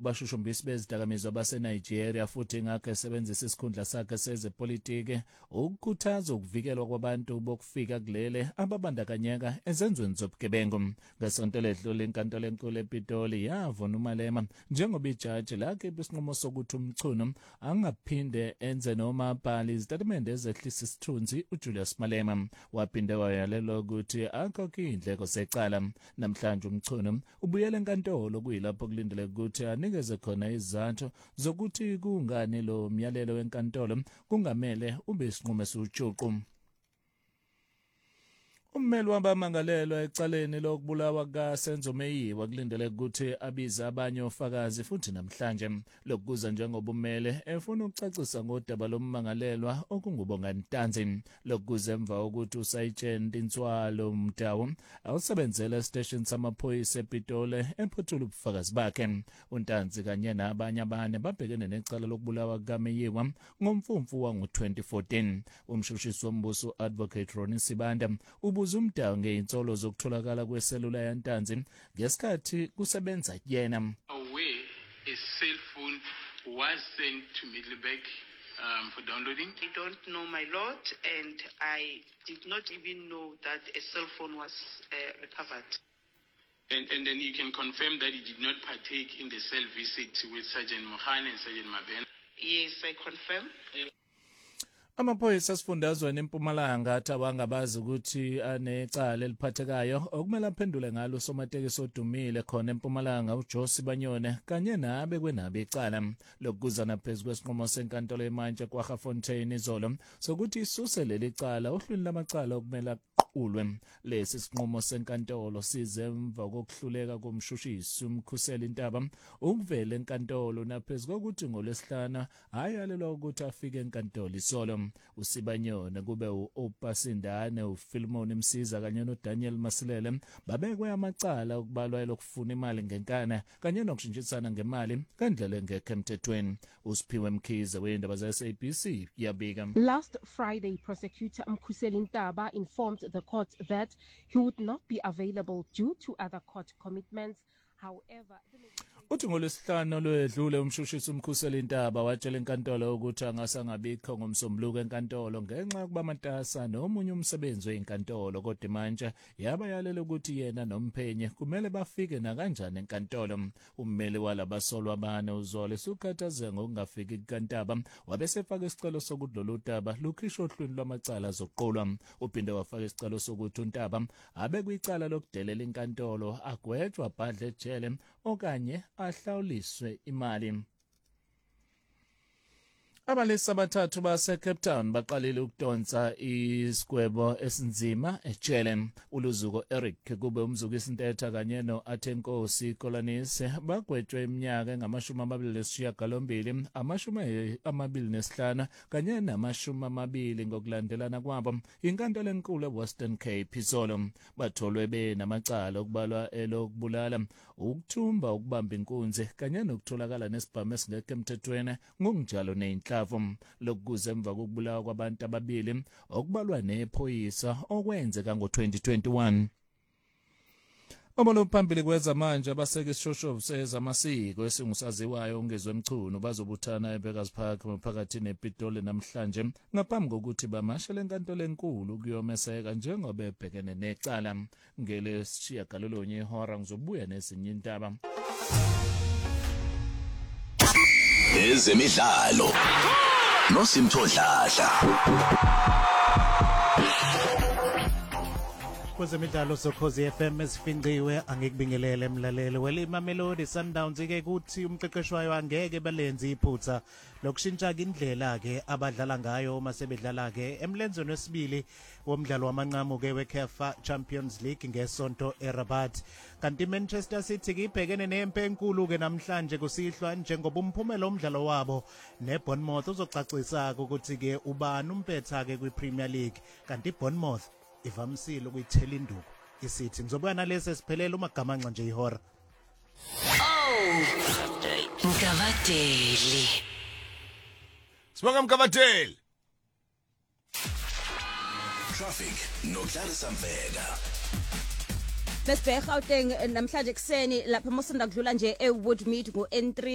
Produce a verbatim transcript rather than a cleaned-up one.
kubashushumbisi bezidakamizwa baseNigeria futhi ngakho esebenzisa isikhundla sakhe sezepolitiki ukukhuthaza ukuvikelwa kwabantu bokufika kulele ababandakanyeka ezenzweni zobugebengu. Ngesonto ledlule inkantolo enkulu ePitoli yavuna uMalema njengoba ijaji lakhe isinqumo sokuthi umchuno angaphinde enze noma abhale izitatimende ezehlisa isithunzi. uJulius Malema waphinde wayalelwa ukuthi akhokhe indleko secala. Namhlanje umchuno ubuyele enkantolo kuyilapho kulindeleke ukuthi anikeze khona izathu zokuthi kungani lo myalelo wenkantolo kungamele ube isinqumo esijuqu. Ummeli wabamangalelwa ecaleni lokubulawa kaSenzo Meyiwa kulindeleke ukuthi abize abanye ofakazi futhi namhlanje lokuza njengoba ummeli efuna ukucacisa ngodaba lommangalelwa okungubongani Ntanzi. Lokuza emva ukuthi uSayitsheni Tintswalo Mtawu awusebenzela estation samaphoyisa ePitoli ephuthula ubufakazi bakhe. uNtanzi kanye nabanye abane babhekene necala lokubulawa kaMeyiwa ngomfumfu wango twenty fourteen. Umshushisi wombuso Advocate Ronnie Sibanda ubu Umdawu ngeinsolo zokutholakala kweselula yaNtanzi ngesikhathi kusebenza yena. Aware a cell phone was sent to Middleburg um, for downloading. I don't know, my lord, and I did not even know that a cell phone was uh, recovered. And, and then you can confirm that you did not partake in the cell visit with Sergeant Mohan and Sergeant Mabena? Yes, I confirm. Uh, Amaphoyisa asifundazweni eMpumalanga athi abangabazi ukuthi anecala eliphathekayo okumele aphendule ngalo somatekisi odumile khona eMpumalanga uJosi Banyone kanye nabe kwenabe icala lokuzana phezulu kwesinqumo senkantolo eMantshwa kwaGafontein izolo sokuthi isuse leli cala ohlwini lamacala okumele ulwe. Lesi sinqumo senkantolo sizemva kokuhluleka komshushisi uMkhuseli Ntaba ukuvela enkantolo naphezulu kokuthi ngolwesihlanu ayalelwa ukuthi afike enkantolo isolo. uSibanyone kube uOpasindane uFilmon Msiza kanye noDaniel Masilele babekwe amacala okubalwa elokufuna imali ngenkana kanye nokushintshisana ngemali kandlela engekho emthethweni. uSiphiwe Mkhize weindaba ze-S A B C yabika. Last Friday, prosecutor Mkhuseli Ntaba informed the court that he would not be available due to other court commitments. However, uthi ngolwesihlanu lwedlule umshushisi uMkhuseli Ntaba watshela inkantolo ukuthi angasangabikho ngomsombuluko enkantolo ngenxa yokuba amatasa nomunye umsebenzi wenkantolo kodwa manje yaba yalela ukuthi yena nomphenyi kumele bafike na kanjani enkantolo. Ummeli walabasolwa abane uZole sukhathaze ngokungafiki kuNtaba wabesefaka isicelo sokuthi lolu daba lukhishwe ohlwini lwamacala zokuqolwa. Uphinde wafaka isicelo sokuthi uNtaba abe kwicala lokudelela inkantolo agwetshwa abhadle ejele okanye ahlawuliswe imali. Abalisa abathathu base Cape Town baqalile ukudonsa isigwebo esinzima ejele. uLuzuko Eric kube umzuku isintetha kanye noAthenkosi Kolanise bagwetshwe iminyaka engamashumi amabili nesishiyagalombili amashumi amabili nesihlanu kanye namashumi amabili ngokulandelana kwabo inkantolo enkulu eWestern Cape izolo. Batholwe benamacala okubalwa elokubulala, ukuthumba, ukubamba inkunzi kanye nokutholakala nesibhamu esingekho emthethweni ngokunjalo nenhla lokuze emva kokubulawa kwabantu ababili okubalwa nephoyisa okwenzeka ngo twenty twenty-one. Omolo phambili kweza manje abaseke isishoshovu sezamasiko esingusaziwayo ongezwe emchuno bazobuthana eBeggars Park phakathi nePitoli namhlanje ngaphambi kokuthi bamashele enkantolo enkulu kuyomeseka njengoba ebhekene necala. Ngele sishiyagalolonye ihora ngizobuya nezinye indaba. Ezemidlalo noSimthodladla. Kwezemidlalo sokhozi F M esifinqiwe angikubingelele emlaleli welima Melody Sundowns ke kuthi umqeqeshwayo angeke balenze iphutha lokushintsha indlela ke abadlala ngayo uma sebedlala ke emlenzweni wesibili womdlalo wamanqamu ke weCAF Champions League ngesonto eRabat. Kanti Manchester City ibhekene nempe enkulu ke namhlanje kusihlwa njengoba umphumela womdlalo wabo neBournemouth uzocacisa ukuthi ke ubani umpetha ke kwiPremier League. Kanti Bournemouth ivamisile ukuyithela induku iCity. Ngizobuya nalesi esiphelele umagamanxa nje ihora. Oh, Mkavateli. Sibonga Mkavateli. Traffic noKlarissa Mveka. Besibheka Gauteng namhlanje kuseni lapha mosanda kudlula nje eWoodmead ngo N three